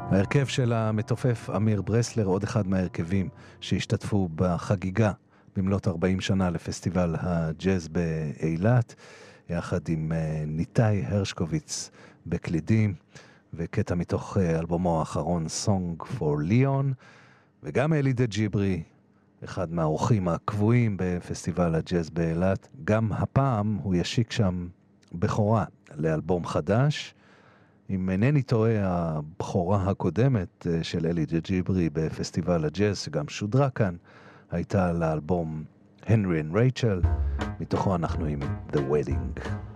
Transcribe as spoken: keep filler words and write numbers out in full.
ההרכב של המתופף אמיר ברסלר, עוד אחד מההרכבים שהשתתפו בחגיגה במלאת ארבעים שנה לפסטיבל הג'אז באילת, יחד עם ניטאי הרשקוביץ בקלידים, וקטע מתוך אלבומו האחרון Song for Leon, וגם אלי דה ג'יברי, אחד מהאורחים הקבועים בפסטיבל הג'אז באילת. גם הפעם הוא ישיק שם בכורה לאלבום חדש. אם אינני טועה, הבכורה הקודמת של אלי דה ג'יברי בפסטיבל הג'אז, שגם שודרה כאן, הייתה לאלבום Henry and Rachel, מתוכו אנחנו עם The Wedding.